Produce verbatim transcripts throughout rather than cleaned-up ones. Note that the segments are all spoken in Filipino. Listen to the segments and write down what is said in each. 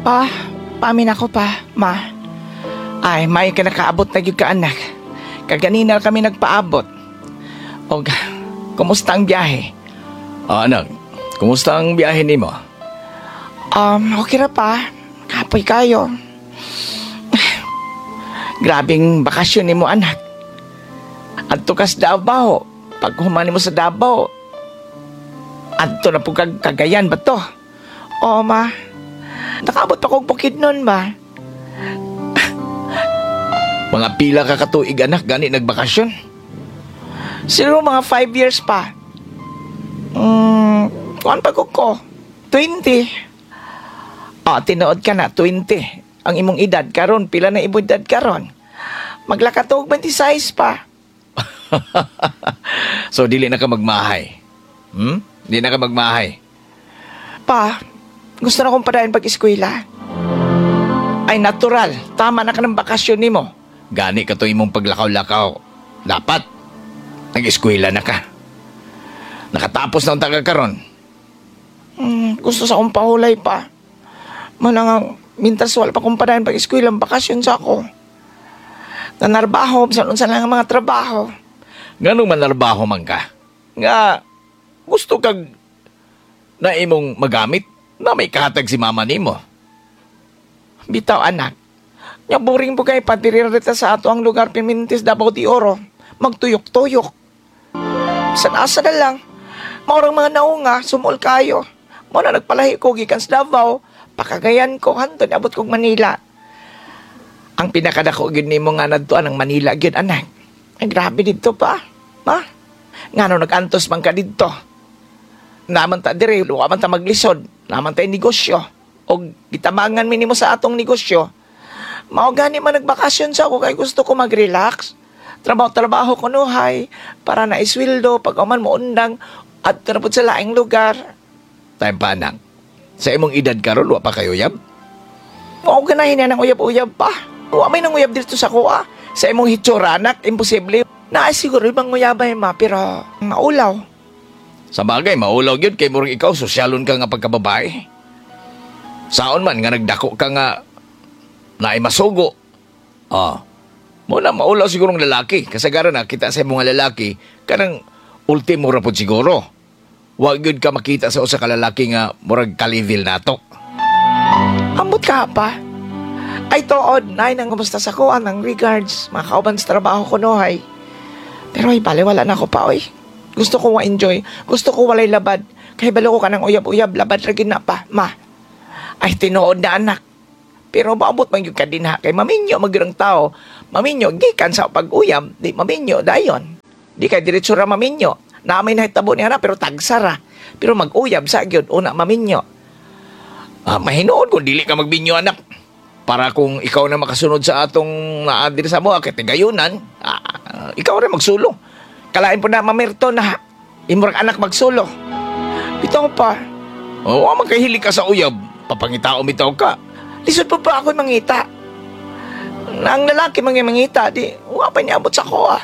Pa, pamin ako pa, ma. Ay, may ka nakaabot na yung kaanak. Kaganina kami nagpaabot. O, kumusta ang biyahe? Ah, anak, kumusta ang biyahe ni mo? Um, okay na pa. Kapoy kayo. Grabing bakasyon ni mo, anak. Adto kas Davao. Pag humani mo sa Davao, adto na po kag Cagayan ba to? O, ma. Nakaabot pa kong bukid nun, ma. Mga pila ka katuig, anak, gani nagbakasyon? Siguro mga five years pa. Hmm, kuhan pa ko ko? twenty. Ah, tinuod ka na, twenty. Ang imong edad karon, pila na imong edad karon? Maglakatog twenty-six pa. So, dili na ka magmahay? Hmm? Di na ka magmahay? Pa, gusto na kong padayon pag-eskwela. Ay, natural. Tama na ka ng bakasyon ni mo. Gani ka to imong paglakaw-lakaw. Dapat, nag-eskwela na ka. Nakatapos na ang taga karon. Hmm, gusto sa akong pahulay pa. Manang mintas wala pa kong padayon pag-eskwela ang bakasyon sa ako. Nanarbaho, sa lang ang mga trabaho. Ganong manarbaho man ka? Nga, gusto kag na imong magamit na may kahatag si mama nimo. Bitaw, anak. Nga boring po kayo patirir dito sa ato ang lugar Pimintis, Davao de Oro. Magtuyok-tuyok. Sanasa na lang. Maurang mga naunga, sumol kayo. Muna nagpalahi ko, gikan sa Davao. Pakagayan ko, hantod, abot kong Manila. Ang pinakadako gid nimo nga nadtuan ang Manila gid, anak. Ay, grabe dito pa. Ma? Nga no, nag-antos man ka dito. Naman ta dire, luwa man ta maglisod. Naman ta negosyo. O gitamangan minimo sa atong negosyo. Mao gani man nagbakasyon sa ako kay gusto ko mag-relax. Trabaho-trabaho ko nuhay para na isweldo pag aman mo undang at karapot sa laing lugar. Time pa, anak. Sa imong edad karon wa pa kayo yab? Mao ganahin na ng uyab-uyab pa. Wa may nang uyab dito sa kuha. Sa imong hitsura, anak, imposible. Na siguro ibang uyabay ma, pero maulaw. Sa bagay, maulaw yun kay murang ikaw, sosyalon ka nga pagkababae. Saon man nga nagdako ka nga na ay masugo. Ah, muna maulaw sigurong lalaki. Kasagaran na kita sa mga lalaki, kanang ultimo rapod siguro. Huwag yun ka makita sa usa ka lalaki nga murag kalivil nato. Ambot ka pa. Ay tood, nay nang kumusta sa kuha ng regards. Mga kauban sa trabaho ko nohay. Pero ay bale, wala na ako pa, oy. Gusto ko ma-enjoy. Gusto ko walay labad. Kaya balo ko ka ng uyab-uyab, labad ragin na pa, ma. Ay, tinuod na anak. Pero maabot man yung kadinha. Kay maminyo, magirang tao. Maminyo, gikan sa pag-uyab. Di maminyo, dayon. Di kay diretsura maminyo. Namin na hitabo niya na, pero tagsara. Pero mag-uyab sa gyud una maminyo. Ah, mahinoon kung dili ka magbinyo, anak. Para kung ikaw na makasunod sa atong naadir sa mo, akit gayunan, ah, ikaw rin magsulo. Kalain po na mamerto na imurang anak magsulo. Bitaw pa. Oo, oh, magkahili ka sa uyab. Papangitao bitaw ka. Lisod pa pa ako mangita. Ang lalaki mga mangita, di, huwag pa niya abot sa kuha.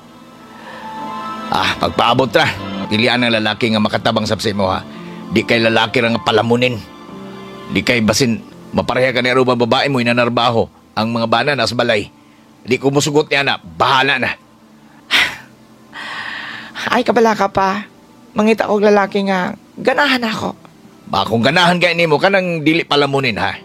Ah, pagpaabot ra. Pilian ng lalaki nga makatabang sa mo, ha. Di kay lalaki ra nga palamunin. Di kay basin mapareha ka ni aruba babae mo inanarbaho ang mga bana nas balay. Di ko musugot niya na, bahala na. Ay, kabala ka pa. Mangita kong lalaki nga, ganahan ako. Ba kung ganahan kay nimo kanang dili palamunin, ha.